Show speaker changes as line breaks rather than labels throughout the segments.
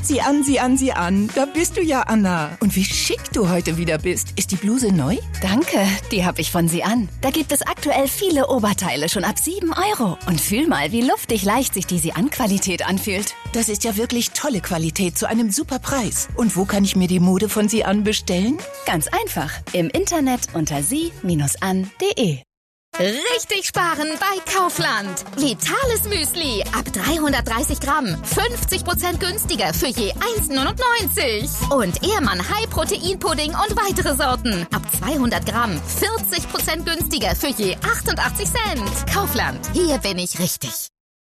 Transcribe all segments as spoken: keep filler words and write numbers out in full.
Sieh an, sieh an, sieh an. Da bist du ja, Anna. Und wie schick du heute wieder bist. Ist die Bluse neu?
Danke, die habe ich von Sie an. Da gibt es aktuell viele Oberteile schon ab sieben Euro. Und fühl mal, wie luftig leicht sich die Sie an Qualität anfühlt.
Das ist ja wirklich tolle Qualität zu einem super Preis. Und wo kann ich mir die Mode von Sie an bestellen?
Ganz einfach. Im Internet unter sie an punkt de.
Richtig sparen bei Kaufland. Vitales Müsli ab dreihundertdreißig Gramm. fünfzig Prozent günstiger für je eins neunundneunzig. Und Ehrmann High Protein Pudding und weitere Sorten. Ab zweihundert Gramm. vierzig Prozent günstiger für je achtundachtzig Cent. Kaufland. Hier bin ich richtig.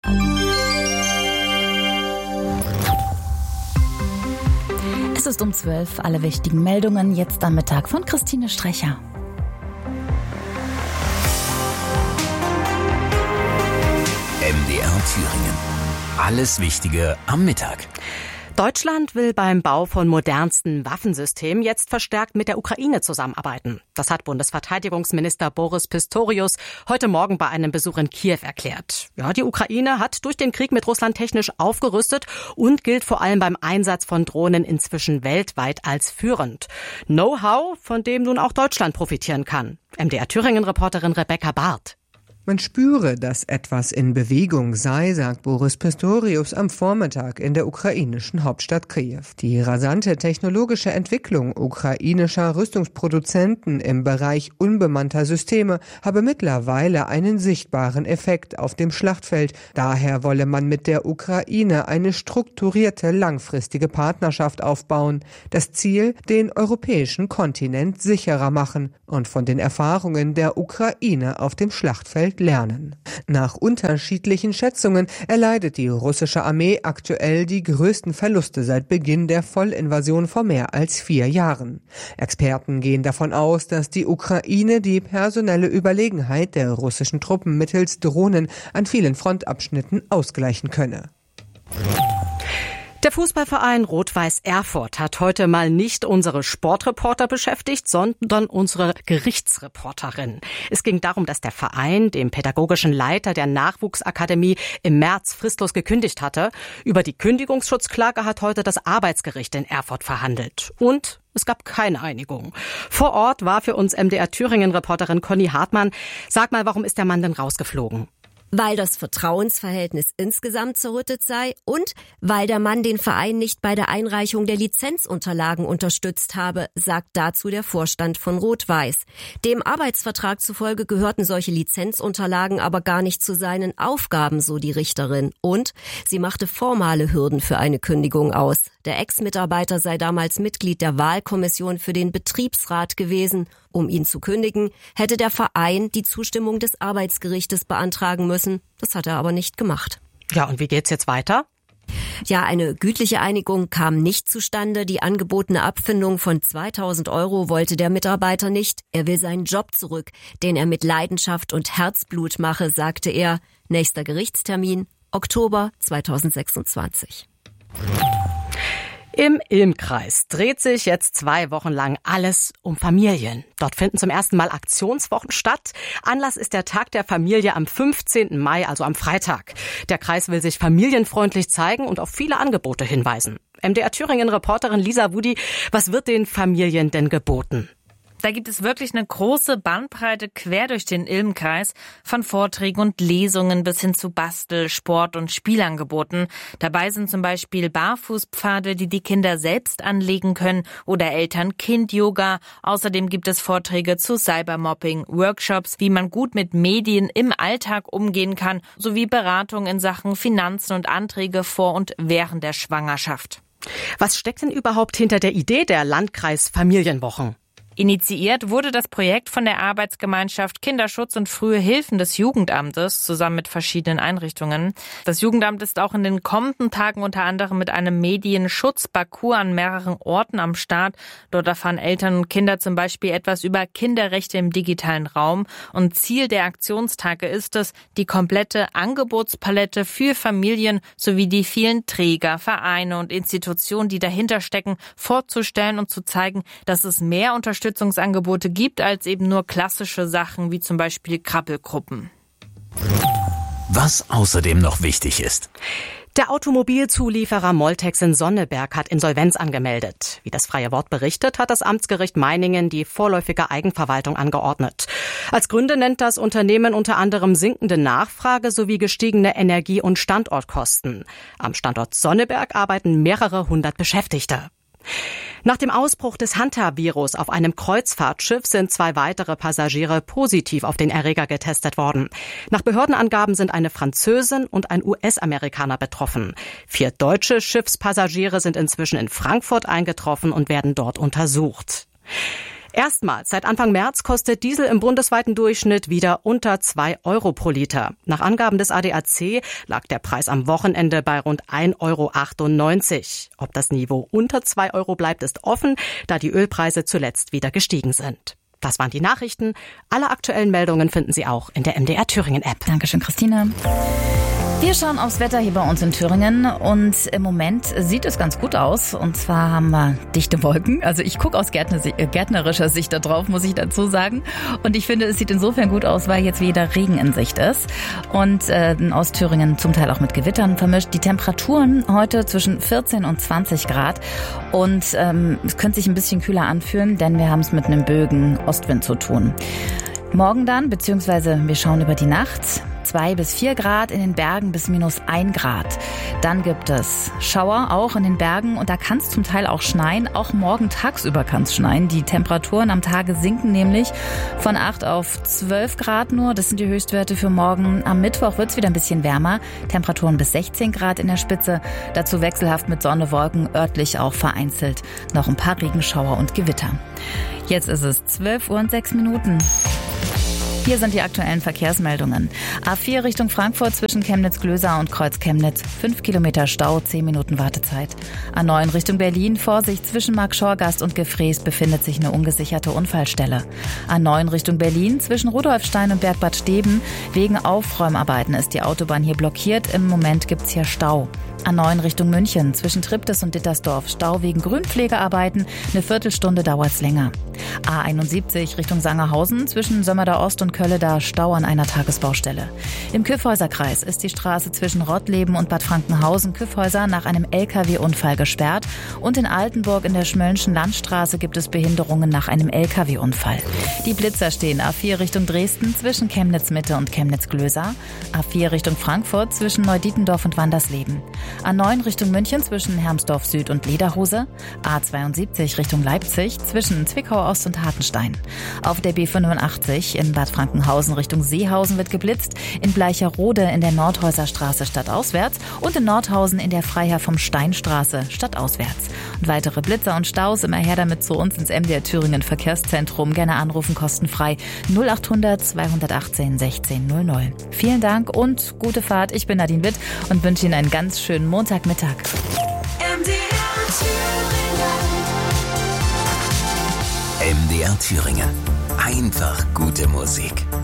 Es ist um zwölf. Alle wichtigen Meldungen jetzt am Mittag von Christine Strecher.
M D R Thüringen. Alles Wichtige am Mittag.
Deutschland will beim Bau von modernsten Waffensystemen jetzt verstärkt mit der Ukraine zusammenarbeiten. Das hat Bundesverteidigungsminister Boris Pistorius heute Morgen bei einem Besuch in Kiew erklärt. Ja, die Ukraine hat durch den Krieg mit Russland technisch aufgerüstet und gilt vor allem beim Einsatz von Drohnen inzwischen weltweit als führend. Know-how, von dem nun auch Deutschland profitieren kann. M D R Thüringen-Reporterin Rebecca Barth.
Man spüre, dass etwas in Bewegung sei, sagt Boris Pistorius am Vormittag in der ukrainischen Hauptstadt Kiew. Die rasante technologische Entwicklung ukrainischer Rüstungsproduzenten im Bereich unbemannter Systeme habe mittlerweile einen sichtbaren Effekt auf dem Schlachtfeld. Daher wolle man mit der Ukraine eine strukturierte, langfristige Partnerschaft aufbauen. Das Ziel, den europäischen Kontinent sicherer machen und von den Erfahrungen der Ukraine auf dem Schlachtfeld lernen. Nach unterschiedlichen Schätzungen erleidet die russische Armee aktuell die größten Verluste seit Beginn der Vollinvasion vor mehr als vier Jahren. Experten gehen davon aus, dass die Ukraine die personelle Überlegenheit der russischen Truppen mittels Drohnen an vielen Frontabschnitten ausgleichen könne.
Der Fußballverein Rot-Weiß Erfurt hat heute mal nicht unsere Sportreporter beschäftigt, sondern unsere Gerichtsreporterin. Es ging darum, dass der Verein dem pädagogischen Leiter der Nachwuchsakademie im März fristlos gekündigt hatte. Über die Kündigungsschutzklage hat heute das Arbeitsgericht in Erfurt verhandelt. Und es gab keine Einigung. Vor Ort war für uns M D R Thüringen-Reporterin Conny Hartmann. Sag mal, warum ist der Mann denn rausgeflogen?
Weil das Vertrauensverhältnis insgesamt zerrüttet sei und weil der Mann den Verein nicht bei der Einreichung der Lizenzunterlagen unterstützt habe, sagt dazu der Vorstand von Rot-Weiß. Dem Arbeitsvertrag zufolge gehörten solche Lizenzunterlagen aber gar nicht zu seinen Aufgaben, so die Richterin. Und sie machte formale Hürden für eine Kündigung aus. Der Ex-Mitarbeiter sei damals Mitglied der Wahlkommission für den Betriebsrat gewesen. Um ihn zu kündigen, hätte der Verein die Zustimmung des Arbeitsgerichtes beantragen müssen. Das hat er aber nicht gemacht.
Ja, und wie geht's jetzt weiter?
Ja, eine gütliche Einigung kam nicht zustande. Die angebotene Abfindung von zweitausend Euro wollte der Mitarbeiter nicht. Er will seinen Job zurück, den er mit Leidenschaft und Herzblut mache, sagte er. Nächster Gerichtstermin, Oktober zweitausendsechsundzwanzig.
Im Ilmkreis dreht sich jetzt zwei Wochen lang alles um Familien. Dort finden zum ersten Mal Aktionswochen statt. Anlass ist der Tag der Familie am fünfzehnten Mai, also am Freitag. Der Kreis will sich familienfreundlich zeigen und auf viele Angebote hinweisen. M D R Thüringen-Reporterin Lisa Wudi, was wird den Familien denn geboten?
Da gibt es wirklich eine große Bandbreite quer durch den Ilmkreis, von Vorträgen und Lesungen bis hin zu Bastel-, Sport- und Spielangeboten. Dabei sind zum Beispiel Barfußpfade, die die Kinder selbst anlegen können, oder Eltern-Kind-Yoga. Außerdem gibt es Vorträge zu Cybermobbing, Workshops, wie man gut mit Medien im Alltag umgehen kann, sowie Beratung in Sachen Finanzen und Anträge vor und während der Schwangerschaft.
Was steckt denn überhaupt hinter der Idee der Landkreis-Familienwochen?
Initiiert wurde das Projekt von der Arbeitsgemeinschaft Kinderschutz und Frühe Hilfen des Jugendamtes zusammen mit verschiedenen Einrichtungen. Das Jugendamt ist auch in den kommenden Tagen unter anderem mit einem Medienschutzparcours an mehreren Orten am Start. Dort erfahren Eltern und Kinder zum Beispiel etwas über Kinderrechte im digitalen Raum. Und Ziel der Aktionstage ist es, die komplette Angebotspalette für Familien sowie die vielen Träger, Vereine und Institutionen, die dahinter stecken, vorzustellen und zu zeigen, dass es mehr Unterstützung Unterstützungsangebote gibt als eben nur klassische Sachen wie zum Beispiel Krabbelgruppen.
Was außerdem noch wichtig ist.
Der Automobilzulieferer Moltex in Sonneberg hat Insolvenz angemeldet. Wie das Freie Wort berichtet, hat das Amtsgericht Meiningen die vorläufige Eigenverwaltung angeordnet. Als Gründe nennt das Unternehmen unter anderem sinkende Nachfrage sowie gestiegene Energie- und Standortkosten. Am Standort Sonneberg arbeiten mehrere hundert Beschäftigte. Nach dem Ausbruch des Hantavirus auf einem Kreuzfahrtschiff sind zwei weitere Passagiere positiv auf den Erreger getestet worden. Nach Behördenangaben sind eine Französin und ein U S-Amerikaner betroffen. Vier deutsche Schiffspassagiere sind inzwischen in Frankfurt eingetroffen und werden dort untersucht. Erstmals seit Anfang März kostet Diesel im bundesweiten Durchschnitt wieder unter zwei Euro pro Liter. Nach Angaben des A D A C lag der Preis am Wochenende bei rund ein Euro achtundneunzig. Ob das Niveau unter zwei Euro bleibt, ist offen, da die Ölpreise zuletzt wieder gestiegen sind. Das waren die Nachrichten. Alle aktuellen Meldungen finden Sie auch in der M D R Thüringen App.
Dankeschön, Christine. Wir schauen aufs Wetter hier bei uns in Thüringen und im Moment sieht es ganz gut aus. Und zwar haben wir dichte Wolken. Also ich gucke aus gärtnerischer Sicht da drauf, muss ich dazu sagen. Und ich finde, es sieht insofern gut aus, weil jetzt wieder Regen in Sicht ist. Und äh, aus Thüringen zum Teil auch mit Gewittern vermischt. Die Temperaturen heute zwischen vierzehn und zwanzig Grad. Und ähm, es könnte sich ein bisschen kühler anfühlen, denn wir haben es mit einem böigen Ostwind zu tun. Morgen dann, beziehungsweise wir schauen über die Nacht, zwei bis vier Grad, in den Bergen bis minus ein Grad. Dann gibt es Schauer auch in den Bergen und da kann es zum Teil auch schneien. Auch morgen tagsüber kann es schneien. Die Temperaturen am Tage sinken nämlich von acht auf zwölf Grad nur. Das sind die Höchstwerte für morgen. Am Mittwoch wird es wieder ein bisschen wärmer. Temperaturen bis sechzehn Grad in der Spitze. Dazu wechselhaft mit Sonne, Wolken, örtlich auch vereinzelt noch ein paar Regenschauer und Gewitter. Jetzt ist es zwölf Uhr und sechs Minuten. Hier sind die aktuellen Verkehrsmeldungen. A vier Richtung Frankfurt zwischen Chemnitz-Glösa und Kreuz-Chemnitz. fünf Kilometer Stau, zehn Minuten Wartezeit. A neun Richtung Berlin. Vorsicht, zwischen Markschorgast und Gefrees befindet sich eine ungesicherte Unfallstelle. A neun Richtung Berlin. Zwischen Rudolfstein und Bergbad Steben. Wegen Aufräumarbeiten ist die Autobahn hier blockiert. Im Moment gibt's hier Stau. A neun Richtung München. Zwischen Triptis und Dittersdorf. Stau wegen Grünpflegearbeiten. Eine Viertelstunde dauert's länger. A einundsiebzig Richtung Sangerhausen. Zwischen Sömmerda Ost und Kölleda Stau an einer Tagesbaustelle. Im Kyffhäuserkreis ist die Straße zwischen Rottleben und Bad Frankenhausen-Kyffhäuser nach einem L K W-Unfall gesperrt. Und in Altenburg in der Schmöllnschen Landstraße gibt es Behinderungen nach einem L K W-Unfall. Die Blitzer stehen A vier Richtung Dresden zwischen Chemnitz-Mitte und Chemnitz-Glösa. A vier Richtung Frankfurt zwischen Neudietendorf und Wandersleben. A neun Richtung München zwischen Hermsdorf Süd und Lederhose. A zweiundsiebzig Richtung Leipzig zwischen Zwickau Ost und Hartenstein. Auf der B fünfundachtzig in Bad Frankenhausen Richtung Seehausen wird geblitzt. In Bleicherode in der Nordhäuserstraße stadtauswärts und in Nordhausen in der Freiherr vom Steinstraße stadtauswärts. Und weitere Blitzer und Staus immer her damit zu uns ins M D R Thüringen Verkehrszentrum. Gerne anrufen kostenfrei null achthundert zweihundertachtzehn sechzehn null null. Vielen Dank und gute Fahrt. Ich bin Nadine Witt und wünsche Ihnen einen ganz schönen Montagmittag.
M D R Thüringen. M D R Thüringen. Einfach gute Musik.